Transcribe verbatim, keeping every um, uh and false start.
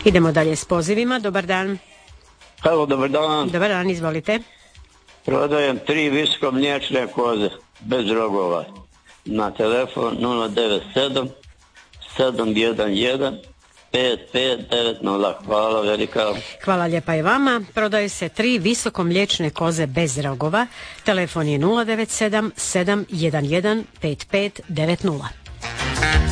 Idemo dalje s pozivima. Dobar dan. Halo, dobar dan. Dobar dan, izvolite. Prodajem tri visokomliječne koze, bez rogova. Na telefon nula devet sedam sedam jedan jedan pet pet devet nula. Hvala velika. Hvala lijepa i vama. Prodaju se tri visokomliječne koze bez rogova. Telefon je nula devet sedam sedam jedan jedan pet pet devet nula.